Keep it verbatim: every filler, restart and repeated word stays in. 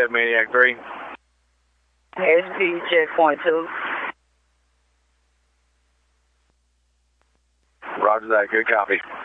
ahead, Maniac three. S P checkpoint two. Roger that. Good copy.